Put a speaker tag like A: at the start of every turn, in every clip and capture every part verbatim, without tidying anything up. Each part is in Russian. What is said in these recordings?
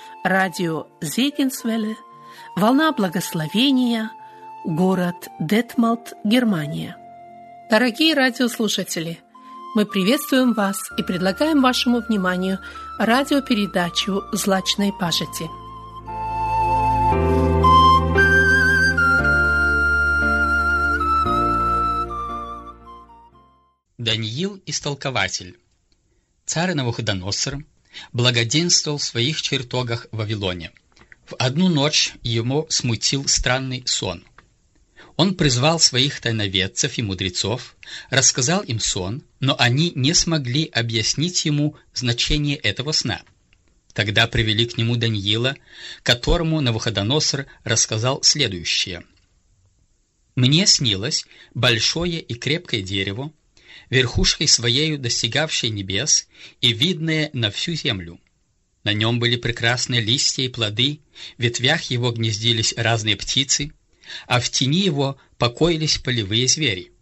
A: Радио Зегенсвелле, Волна Благословения, город Детмолд, Германия. Дорогие радиослушатели, мы приветствуем вас и предлагаем вашему вниманию радиопередачу «Злачной пажити».
B: Даниил Истолкователь. Царь Навуходоносор благоденствовал в своих чертогах в Вавилоне. В одну ночь ему смутил странный сон. Он призвал своих тайноведцев и мудрецов, рассказал им сон, но они не смогли объяснить ему значение этого сна. Тогда привели к нему Даниила, которому Навуходоносор рассказал следующее. «Мне снилось большое и крепкое дерево, верхушкой своею достигавшее небес и видное на всю землю. На нем были прекрасные листья и плоды, в ветвях его гнездились разные птицы, а в тени его покоились полевые звери.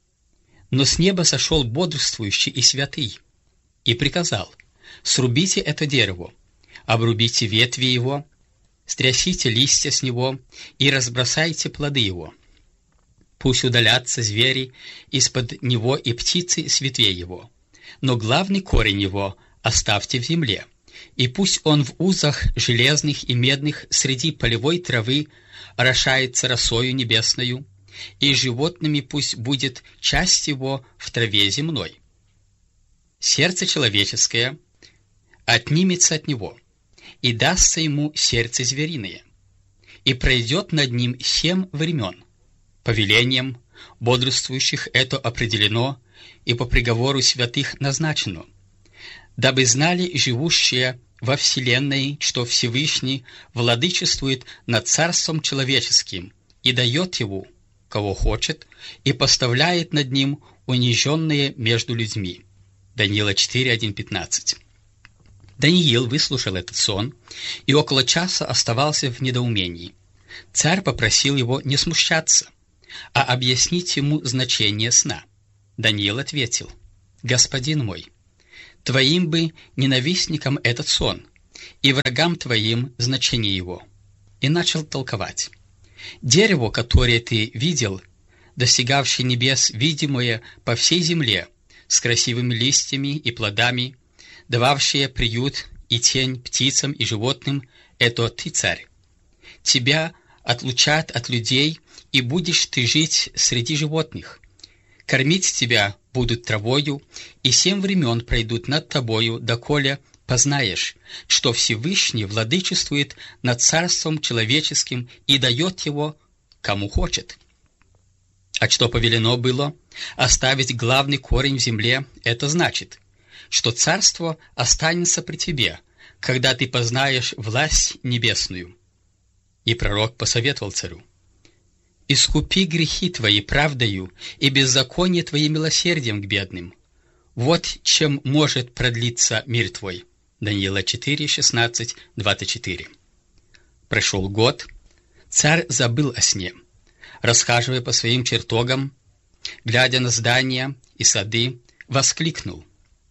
B: Но с неба сошел бодрствующий и святый, и приказал: срубите это дерево, обрубите ветви его, стрясите листья с него и разбросайте плоды его. Пусть удалятся звери из-под него и птицы с ветвей его, но главный корень его оставьте в земле, и пусть он в узах железных и медных среди полевой травы орошается росою небесною, и животными пусть будет часть его в траве земной. Сердце человеческое отнимется от него, и дастся ему сердце звериное, и пройдет над ним семь времен. Повелением бодрствующих это определено и по приговору святых назначено, дабы знали живущие во вселенной, что Всевышний владычествует над царством человеческим и дает его, кого хочет, и поставляет над ним униженные между людьми». Даниила четыре, один, пятнадцать. Даниил выслушал этот сон и около часа оставался в недоумении. Царь попросил его не смущаться, а объяснить ему значение сна. Даниил ответил: «Господин мой, твоим бы ненавистникам этот сон, и врагам твоим значение его». И начал толковать. «Дерево, которое ты видел, достигавшее небес, видимое по всей земле, с красивыми листьями и плодами, дававшее приют и тень птицам и животным, это ты, царь. Тебя отлучат от людей, и будешь ты жить среди животных. Кормить тебя будут травою, и семь времен пройдут над тобою, доколе познаешь, что Всевышний владычествует над царством человеческим и дает его, кому хочет. А что повелено было оставить главный корень в земле, это значит, что царство останется при тебе, когда ты познаешь власть небесную». И пророк посоветовал царю: «Искупи грехи твои правдою и беззаконие твои милосердием к бедным. Вот чем может продлиться мир твой». Даниила четыре, шестнадцать, двадцать четыре. Прошел год, царь забыл о сне. Расхаживая по своим чертогам, глядя на здания и сады, воскликнул: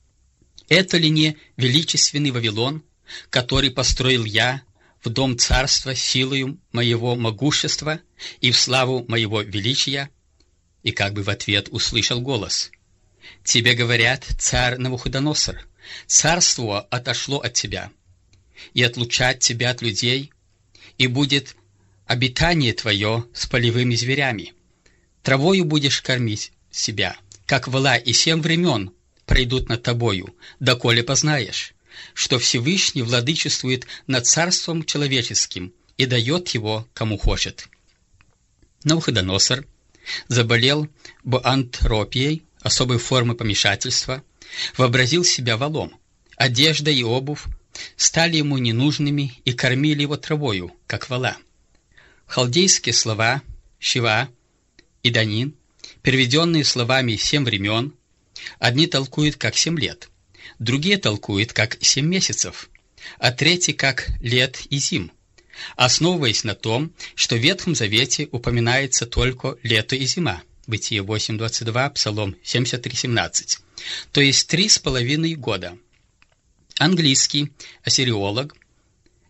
B: «Это ли не величественный Вавилон, который построил я в дом царства силою моего могущества и в славу моего величия?» И как бы в ответ услышал голос: «Тебе говорят, царь Навуходоносор, царство отошло от тебя, и отлучать тебя от людей, и будет обитание твое с полевыми зверями. Травою будешь кормить себя, как вола, и семь времен пройдут над тобою, доколе познаешь, что Всевышний владычествует над царством человеческим и дает его, кому хочет». Навуходоносор заболел боантропией, особой формы помешательства, вообразил себя волом. Одежда и обувь стали ему ненужными и кормили его травою, как вола. Халдейские слова «шива» и «данин», переведенные словами «семь времен», одни толкуют как «семь лет», другие толкуют как «семь месяцев», а третьи как «лет и зим», основываясь на том, что в Ветхом Завете упоминается только лето и зима. Бытие восемь, двадцать два, Псалом семьдесят три, семнадцать. То есть три с половиной года. Английский ассириолог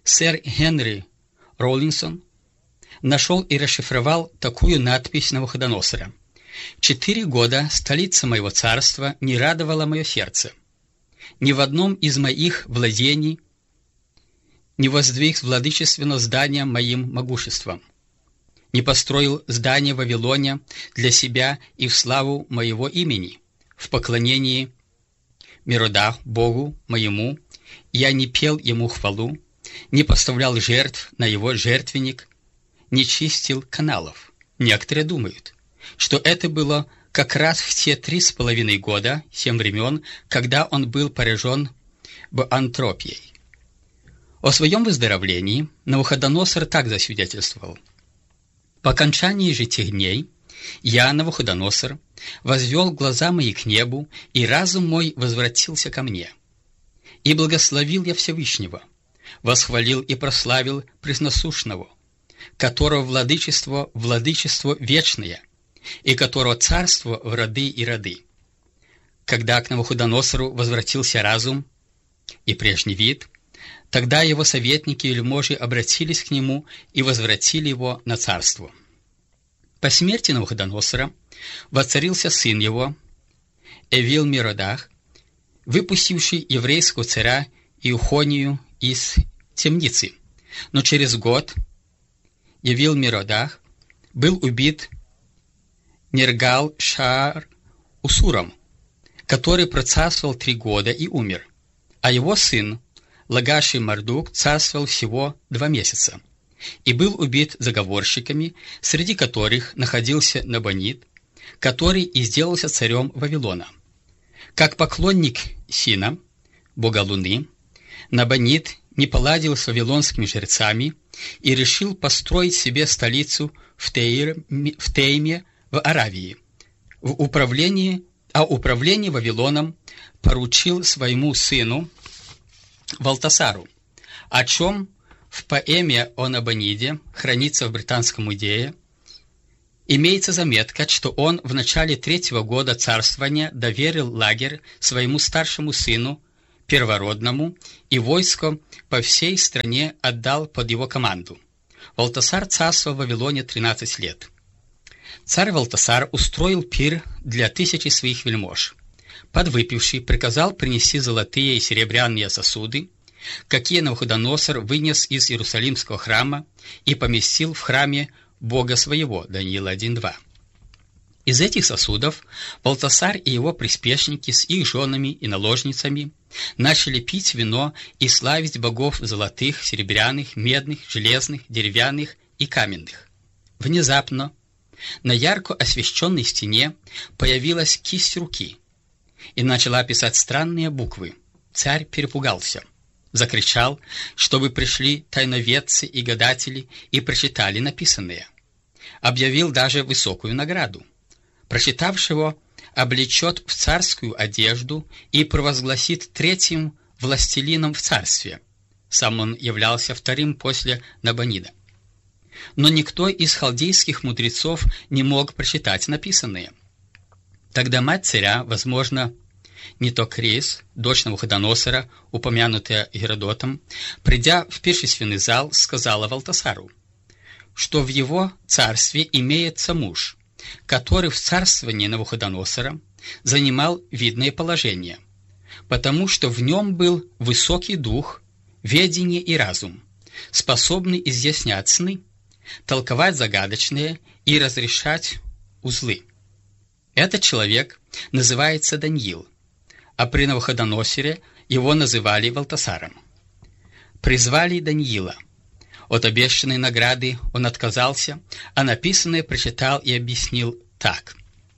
B: Сэр Генри Роллинсон нашел и расшифровал такую надпись Навуходоносора: «Четыре года столица моего царства не радовала мое сердце. Ни в одном из моих владений не воздвиг владычественно здание моим могуществом, не построил здание в Вавилоне для себя и в славу моего имени, в поклонении Меродах, Богу моему, я не пел ему хвалу, не поставлял жертв на его жертвенник, не чистил каналов». Некоторые думают, что это было как раз в те три с половиной года, семь времен, когда он был поражен б-антропией. О своем выздоровлении Навуходоносор так засвидетельствовал: «По окончании же тех дней я, Навуходоносор, возвел глаза мои к небу, и разум мой возвратился ко мне. И благословил я Всевышнего, восхвалил и прославил Пресносущного, которого владычество, владычество вечное, и которого царство в роды и роды. Когда к Навуходоносору возвратился разум и прежний вид, тогда его советники и вельможи обратились к нему и возвратили его на царство. По смерти Навуходоносора воцарился сын его, Эвил-Меродах, выпустивший еврейского царя Иохонию из темницы. Но через год Эвил-Меродах был убит Нергал-Шаар-Усуром, который процарствовал три года и умер, а его сын Лагаши-Мардук царствовал всего два месяца и был убит заговорщиками, среди которых находился Набонид, который и сделался царем Вавилона. Как поклонник Сина, бога Луны, Набонид не поладил с вавилонскими жрецами и решил построить себе столицу в Тейме, в Тейме в Аравии, в управлении, а управление Вавилоном поручил своему сыну Валтасару, о чем в поэме о Набониде, хранится в Британском музее, имеется заметка, что он в начале третьего года царствования доверил лагерь своему старшему сыну, первородному, и войско по всей стране отдал под его команду. Валтасар царствовал в Вавилоне тринадцать лет. Царь Валтасар устроил пир для тысячи своих вельмож. Подвыпивший приказал принести золотые и серебряные сосуды, какие Навуходоносор вынес из Иерусалимского храма и поместил в храме Бога своего, Даниила один два. Из этих сосудов Валтасар и его приспешники с их женами и наложницами начали пить вино и славить богов золотых, серебряных, медных, железных, деревянных и каменных. Внезапно на ярко освещенной стене появилась кисть руки и начала писать странные буквы. Царь перепугался, закричал, чтобы пришли тайноведцы и гадатели и прочитали написанное. Объявил даже высокую награду. Прочитавшего облечет в царскую одежду и провозгласит третьим властелином в царстве. Сам он являлся вторым после Набонида. Но никто из халдейских мудрецов не мог прочитать написанное. Тогда мать царя, возможно, Нитокрис, дочь Навуходоносора, упомянутая Геродотом, придя в пиршественный зал, сказала Валтасару, что в его царстве имеется муж, который в царствовании Навуходоносора занимал видное положение, потому что в нем был высокий дух, ведение и разум, способный изъяснять сны, толковать загадочные и разрешать узлы. Этот человек называется Даниил, а при Навуходоносоре его называли Валтасаром. Призвали Даниила. От обещанной награды он отказался, а написанное прочитал и объяснил так.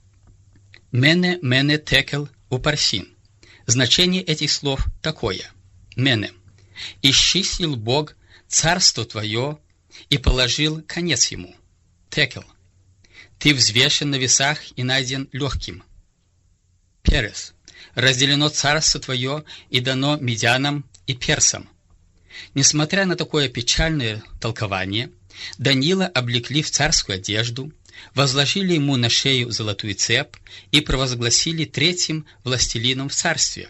B: «Мене, мене текел упарсин». Значение этих слов такое. «Мене. Исчислил Бог царство твое и положил конец ему». Текел. Ты взвешен на весах и найден легким. Перес. Разделено царство твое и дано медянам и персам. Несмотря на такое печальное толкование, Даниила облекли в царскую одежду, возложили ему на шею золотую цепь и провозгласили третьим властелином в царстве.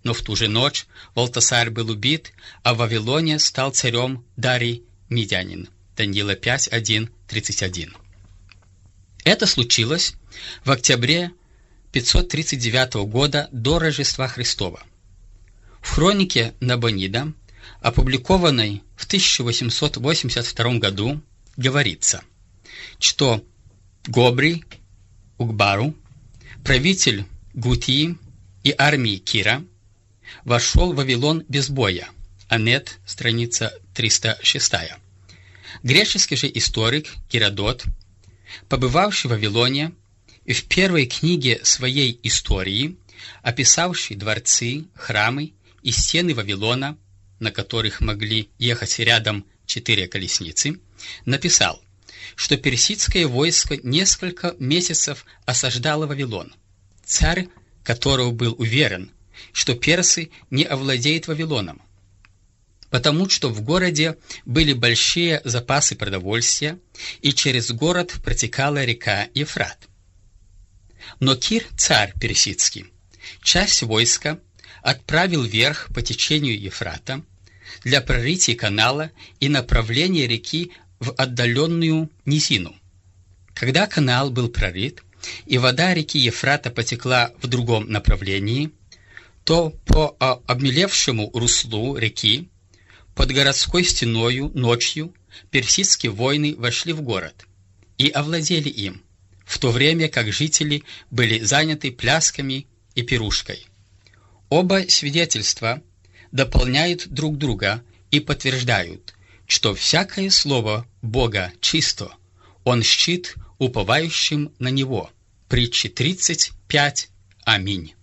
B: но в ту же ночь Валтасар был убит, а в Вавилоне стал царем Дарий Медянин. Даниила пять, один, тридцать один. Это случилось в октябре пятьсот тридцать девятого года до Рождества Христова. В хронике Набонида, опубликованной в тысяча восемьсот восемьдесят втором году, говорится, что Гобрий Угбару, правитель Гутии и армии Кира, вошел в Вавилон без боя. Анет, страница триста шесть. Греческий же историк Геродот, побывавший в Вавилоне и в первой книге своей истории, описавший дворцы, храмы и стены Вавилона, на которых могли ехать рядом четыре колесницы, написал, что персидское войско несколько месяцев осаждало Вавилон. Царь, которого был уверен, что персы не овладеют Вавилоном, потому что в городе были большие запасы продовольствия, и через город протекала река Ефрат. Но Кир, царь персидский, часть войска отправил вверх по течению Ефрата для прорытия канала и направления реки в отдаленную низину. Когда канал был прорыт, и вода реки Ефрата потекла в другом направлении, то по обмелевшему руслу реки под городской стеною ночью персидские воины вошли в город и овладели им, в то время как жители были заняты плясками и пирушкой. Оба свидетельства дополняют друг друга и подтверждают, что всякое слово Бога чисто, Он щит уповающим на Него. Притчи тридцать пять. Аминь.